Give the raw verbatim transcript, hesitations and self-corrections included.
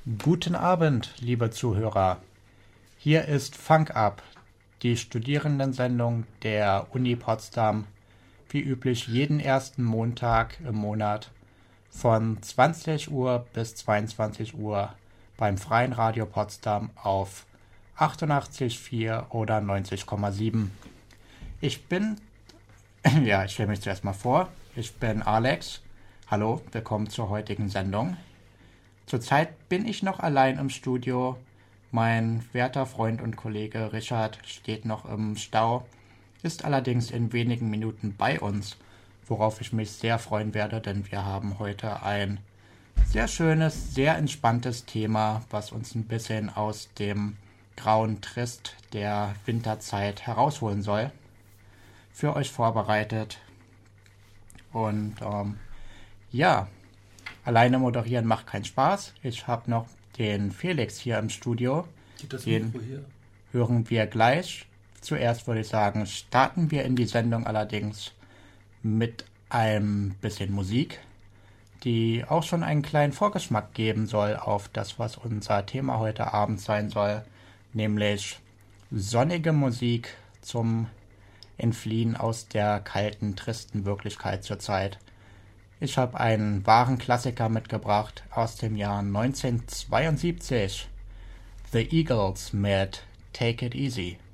Guten Abend, liebe Zuhörer. Hier ist Funk Up, die Studierendensendung der Uni Potsdam, wie üblich jeden ersten Montag im Monat von zwanzig Uhr bis zweiundzwanzig Uhr beim Freien Radio Potsdam auf achtundachtzig Komma vier oder neunzig Komma sieben. Ich bin, ja, ich stelle mich zuerst mal vor, ich bin Alex. Hallo, willkommen zur heutigen Sendung. Zurzeit bin ich noch allein im Studio. Mein werter Freund und Kollege Richard steht noch im Stau, ist allerdings in wenigen Minuten bei uns, worauf ich mich sehr freuen werde, denn wir haben heute ein sehr schönes, sehr entspanntes Thema, was uns ein bisschen aus dem grauen Trist der Winterzeit herausholen soll, für euch vorbereitet. Und ähm, ja, alleine moderieren macht keinen Spaß. Ich habe noch den Felix hier im Studio. Geht das Den Mikro hier? hören wir gleich. Zuerst würde ich sagen, starten wir in die Sendung allerdings mit ein bisschen Musik, die auch schon einen kleinen Vorgeschmack geben soll auf das, was unser Thema heute Abend sein soll, nämlich sonnige Musik zum Entfliehen aus der kalten, tristen Wirklichkeit zurzeit. Ich habe einen wahren Klassiker mitgebracht aus dem Jahr neunzehnhundertzweiundsiebzig. The Eagles mit Take It Easy.